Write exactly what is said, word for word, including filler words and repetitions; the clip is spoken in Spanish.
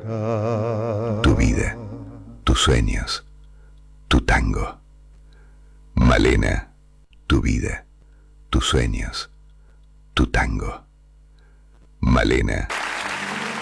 Tu vida, tus sueños, tu tango. Malena, tu vida, tus sueños, tu tango. Malena.